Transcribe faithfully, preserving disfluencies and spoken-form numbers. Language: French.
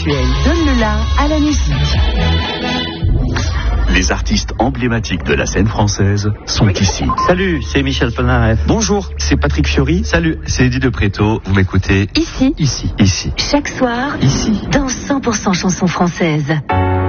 Mutuelle donne le la à la musique. Les artistes emblématiques de la scène française sont ici. Salut, c'est Michel Polnareff. Bonjour, c'est Patrick Fiori. Salut, c'est Eddie de Préto. Vous m'écoutez Ici, ici, ici, chaque soir, ici, dans cent pour cent chansons françaises.